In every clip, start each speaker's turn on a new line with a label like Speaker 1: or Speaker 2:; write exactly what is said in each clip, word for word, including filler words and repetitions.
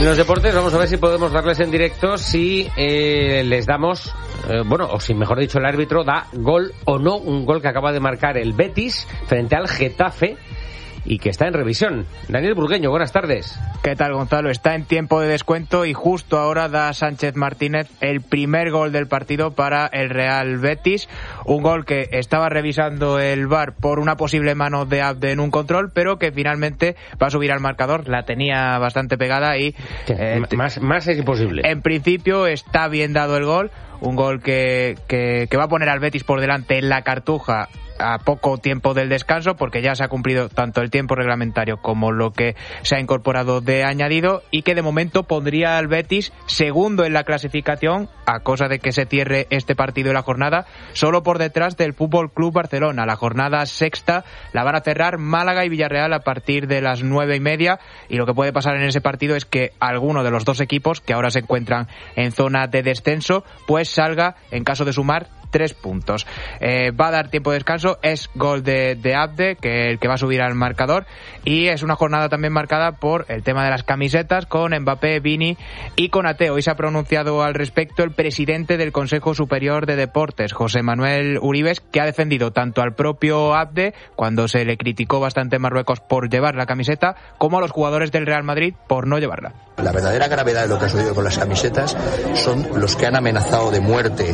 Speaker 1: En los deportes vamos a ver si podemos darles en directo si eh, les damos, eh, bueno, o si mejor dicho el árbitro da gol o no, un gol que acaba de marcar el Betis frente al Getafe y que está en revisión. Daniel Burgueño, buenas tardes.
Speaker 2: ¿Qué tal, Gonzalo? Está en tiempo de descuento y justo ahora da Sánchez Martínez el primer gol del partido para el Real Betis. Un gol que estaba revisando el V A R por una posible mano de Abde en un control, pero que finalmente va a subir al marcador. La tenía bastante pegada y...
Speaker 1: Eh, más, más es imposible.
Speaker 2: En principio está bien dado el gol. Un gol que, que, que va a poner al Betis por delante en la Cartuja a poco tiempo del descanso, porque ya se ha cumplido tanto el tiempo reglamentario como lo que se ha incorporado de añadido, y que de momento pondría al Betis segundo en la clasificación, a cosa de que se cierre este partido y la jornada, solo por detrás del Fútbol Club Barcelona. La jornada sexta la van a cerrar Málaga y Villarreal a partir de las nueve y media, y lo que puede pasar en ese partido es que alguno de los dos equipos que ahora se encuentran en zona de descenso pues salga, en caso de sumar, tres puntos. Eh, va a dar tiempo de descanso, es gol de, de Abde, que el que va a subir al marcador, y es una jornada también marcada por el tema de las camisetas, con Mbappé, Vini y Konaté. Hoy se ha pronunciado al respecto el presidente del Consejo Superior de Deportes, José Manuel Uribes, que ha defendido tanto al propio Abde, cuando se le criticó bastante en Marruecos por llevar la camiseta, como a los jugadores del Real Madrid por no llevarla.
Speaker 3: La verdadera gravedad de lo que ha sucedido con las camisetas son los que han amenazado de muerte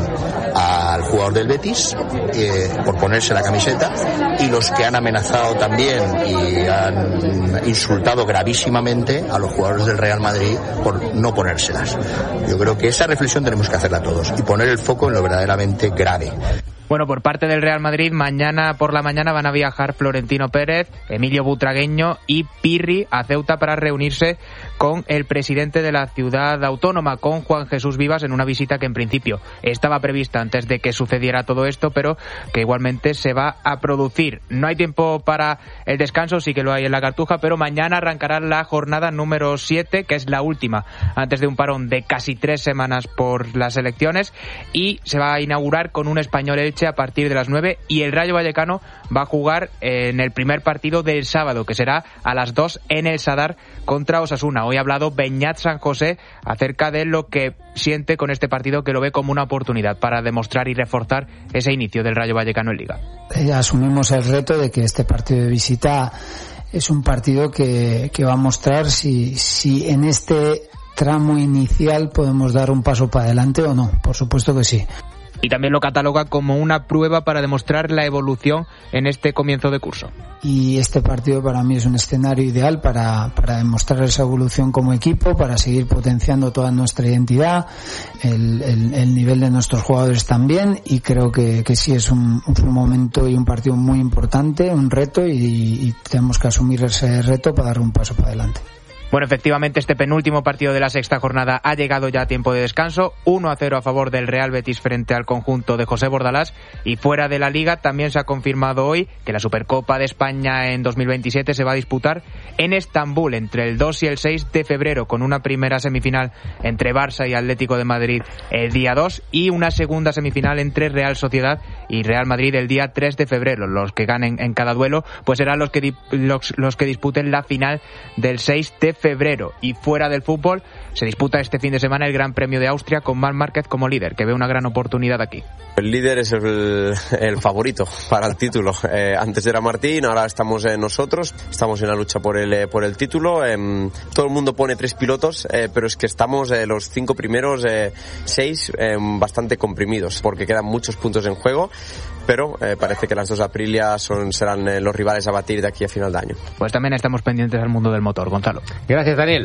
Speaker 3: al jugador del Betis eh, por ponerse la camiseta, y los que han amenazado también y han insultado gravísimamente a los jugadores del Real Madrid por no ponérselas. Yo creo que esa reflexión tenemos que hacerla todos y poner el foco en lo verdaderamente grave.
Speaker 2: Bueno, por parte del Real Madrid, mañana por la mañana van a viajar Florentino Pérez, Emilio Butragueño y Pirri a Ceuta para reunirse con el presidente de la ciudad autónoma, con Juan Jesús Vivas, en una visita que en principio estaba prevista antes de que sucediera todo esto, pero que igualmente se va a producir. No hay tiempo para el descanso, sí que lo hay en la Cartuja, pero mañana arrancará la jornada número siete, que es la última antes de un parón de casi tres semanas por las elecciones, y se va a inaugurar con un Español Elche a partir de las nueve, y el Rayo Vallecano va a jugar en el primer partido del sábado, que será a las dos en el Sadar contra Osasuna. Hoy ha hablado Beñat San José acerca de lo que siente con este partido, que lo ve como una oportunidad para demostrar y reforzar ese inicio del Rayo Vallecano en Liga.
Speaker 4: Eh, asumimos el reto de que este partido de visita es un partido que, que va a mostrar si, si en este tramo inicial podemos dar un paso para adelante o no. Por supuesto que sí.
Speaker 2: Y también lo cataloga como una prueba para demostrar la evolución en este comienzo de curso.
Speaker 4: Y este partido para mí es un escenario ideal para, para demostrar esa evolución como equipo, para seguir potenciando toda nuestra identidad, el, el, el nivel de nuestros jugadores también, y creo que, que sí es un, un momento y un partido muy importante, un reto, y, y tenemos que asumir ese reto para dar un paso para adelante.
Speaker 2: Bueno, efectivamente, este penúltimo partido de la sexta jornada ha llegado ya a tiempo de descanso. uno a cero a favor del Real Betis frente al conjunto de José Bordalás. Y fuera de la Liga también se ha confirmado hoy que la Supercopa de España en dos mil veintisiete se va a disputar en Estambul entre el dos y el seis de febrero, con una primera semifinal entre Barça y Atlético de Madrid el día dos, y una segunda semifinal entre Real Sociedad y Real Madrid el día tres de febrero. Los que ganen en cada duelo pues serán los que, di- los, los que disputen la final del seis de febrero. Y fuera del fútbol se disputa este fin de semana el Gran Premio de Austria, con Marc Márquez como líder, que ve una gran oportunidad aquí.
Speaker 5: El líder es el, el favorito para el título. Eh, antes era Martín, ahora estamos eh, nosotros, estamos en la lucha por el, eh, por el título. Eh, todo el mundo pone tres pilotos, eh, pero es que estamos eh, los cinco primeros, eh, seis, eh, bastante comprimidos, porque quedan muchos puntos en juego, pero eh, parece que las dos Aprilia son, serán eh, los rivales a batir de aquí a final de año.
Speaker 2: Pues también estamos pendientes al mundo del motor, Gonzalo.
Speaker 1: Gracias, Daniel.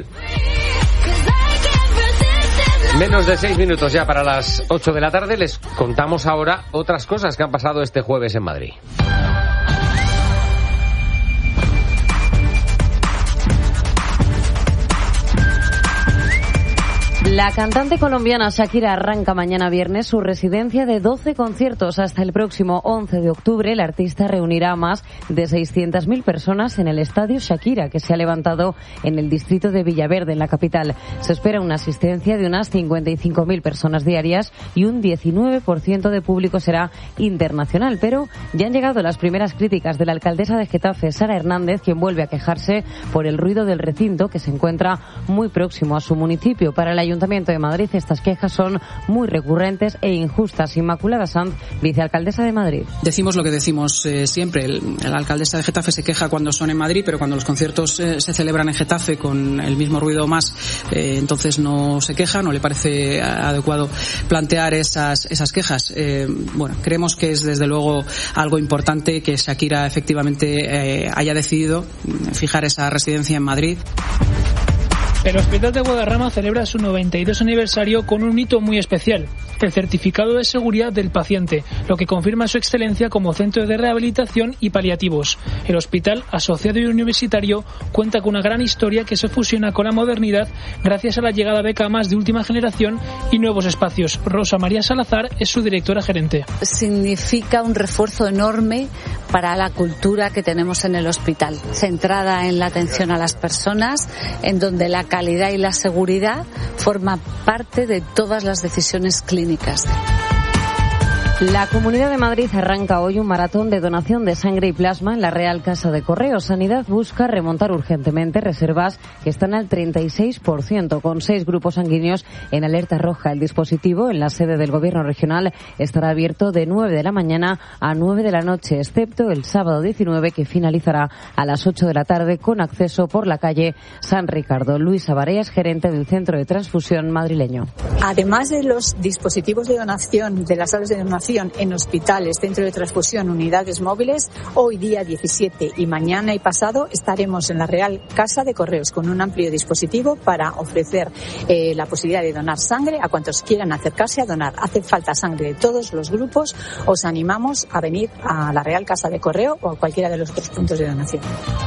Speaker 1: Menos de seis minutos ya para las ocho de la tarde. Les contamos ahora otras cosas que han pasado este jueves en Madrid.
Speaker 6: La cantante colombiana Shakira arranca mañana viernes su residencia de doce conciertos. Hasta el próximo once de octubre, el artista reunirá a más de seiscientas mil personas en el estadio Shakira, que se ha levantado en el distrito de Villaverde, en la capital. Se espera una asistencia de unas cincuenta y cinco mil personas diarias y un diecinueve por ciento de público será internacional. Pero ya han llegado las primeras críticas de la alcaldesa de Getafe, Sara Hernández, quien vuelve a quejarse por el ruido del recinto que se encuentra muy próximo a su municipio. Para el Ayuntamiento de Madrid, estas quejas son muy recurrentes e injustas. Inmaculada Sanz, vicealcaldesa de Madrid.
Speaker 7: Decimos lo que decimos eh, siempre. El, la alcaldesa de Getafe se queja cuando son en Madrid, pero cuando los conciertos eh, se celebran en Getafe con el mismo ruido o más, eh, entonces no se queja, no le parece adecuado plantear esas, esas quejas. Eh, bueno, creemos que es desde luego algo importante que Shakira efectivamente eh, haya decidido fijar esa residencia en Madrid.
Speaker 8: El Hospital de Guadarrama celebra su noventa y dos aniversario con un hito muy especial, el certificado de seguridad del paciente, lo que confirma su excelencia como centro de rehabilitación y paliativos. El hospital, asociado y universitario, cuenta con una gran historia que se fusiona con la modernidad gracias a la llegada de camas de última generación y nuevos espacios. Rosa María Salazar es su directora gerente.
Speaker 9: Significa un refuerzo enorme para la cultura que tenemos en el hospital, centrada en la atención a las personas, en donde la calidad y la seguridad forma parte de todas las decisiones clínicas.
Speaker 6: La Comunidad de Madrid arranca hoy un maratón de donación de sangre y plasma en la Real Casa de Correos. Sanidad busca remontar urgentemente reservas que están al treinta y seis por ciento, con seis grupos sanguíneos en alerta roja. El dispositivo en la sede del Gobierno regional estará abierto de nueve de la mañana a nueve de la noche, excepto el sábado diecinueve, que finalizará a las ocho de la tarde con acceso por la calle San Ricardo. Luisa Barea es gerente del Centro de Transfusión madrileño.
Speaker 10: Además de los dispositivos de donación de las salas de donación en hospitales, centro de transfusión, unidades móviles, hoy día diecisiete y mañana y pasado estaremos en la Real Casa de Correos con un amplio dispositivo para ofrecer eh, la posibilidad de donar sangre a cuantos quieran acercarse a donar. Hace falta sangre de todos los grupos. Os animamos a venir a la Real Casa de Correo o a cualquiera de los otros puntos de donación.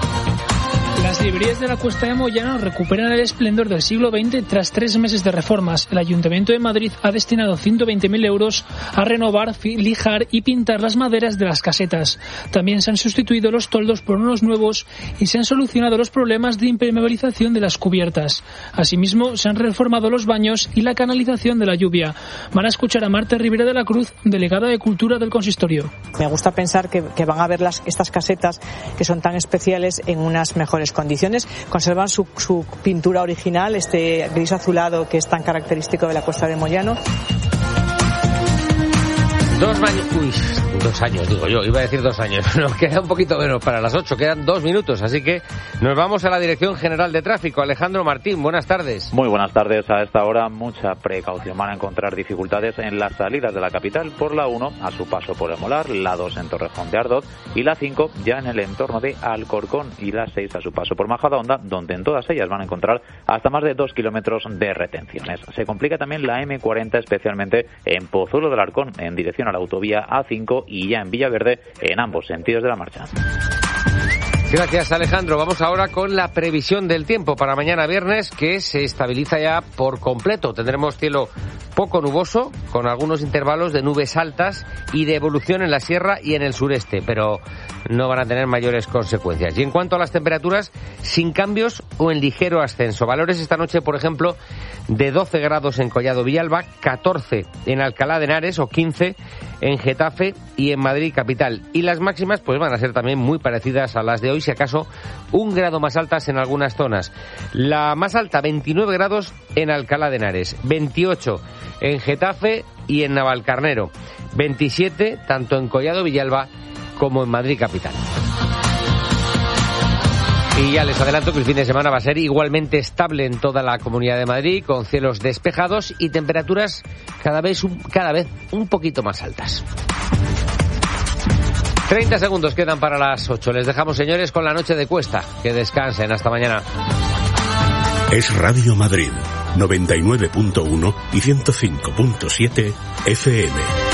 Speaker 8: Las librerías de la Cuesta de Moyano recuperan el esplendor del siglo veinte tras tres meses de reformas. El Ayuntamiento de Madrid ha destinado ciento veinte mil euros a renovar, lijar y pintar las maderas de las casetas. También se han sustituido los toldos por unos nuevos y se han solucionado los problemas de impermeabilización de las cubiertas. Asimismo, se han reformado los baños y la canalización de la lluvia. Van a escuchar a Marta Rivera de la Cruz, delegada de Cultura del Consistorio.
Speaker 11: Me gusta pensar que, que van a ver las, estas casetas, que son tan especiales, en unas mejores condiciones, conservan su, su pintura original, este gris azulado que es tan característico de la Cuesta de Moyano.
Speaker 1: Dos años, uy, dos años digo yo, iba a decir dos años, nos queda un poquito menos para las ocho, quedan dos minutos, así que nos vamos a la Dirección General de Tráfico. Alejandro Martín, buenas tardes.
Speaker 12: Muy buenas tardes. A esta hora mucha precaución, van a encontrar dificultades en las salidas de la capital por la uno a su paso por el Molar, la dos en Torrejón de Ardoz y la cinco ya en el entorno de Alcorcón y la seis a su paso por Majadahonda, donde en todas ellas van a encontrar hasta más de dos kilómetros de retenciones. Se complica también la eme cuarenta, especialmente en Pozuelo del Arcón, en dirección a la autovía A cinco y ya en Villaverde en ambos sentidos de la marcha.
Speaker 1: Gracias, Alejandro. Vamos ahora con la previsión del tiempo para mañana viernes, que se estabiliza ya por completo. Tendremos cielo poco nuboso, con algunos intervalos de nubes altas y de evolución en la sierra y en el sureste, pero no van a tener mayores consecuencias. Y en cuanto a las temperaturas, sin cambios o en ligero ascenso. Valores esta noche, por ejemplo, de doce grados en Collado Villalba, catorce en Alcalá de Henares o quince en Getafe y en Madrid capital. Y las máximas pues van a ser también muy parecidas a las de hoy, si acaso un grado más altas en algunas zonas. La más alta, veintinueve grados en Alcalá de Henares, veintiocho en Getafe y en Navalcarnero, veintisiete tanto en Collado Villalba como en Madrid capital. Y ya les adelanto que el fin de semana va a ser igualmente estable en toda la Comunidad de Madrid, con cielos despejados y temperaturas cada vez un, cada vez un poquito más altas. treinta segundos quedan para las ocho. Les dejamos, señores, con la noche de Cuesta. Que descansen. Hasta mañana.
Speaker 13: Es Radio Madrid, noventa y nueve punto uno y ciento cinco punto siete F M.